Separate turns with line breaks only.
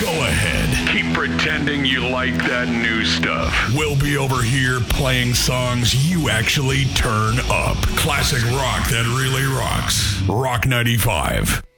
Go ahead.
Keep pretending you like that new stuff.
We'll be over here playing songs you actually turn up. Classic rock that really rocks. Rock 95.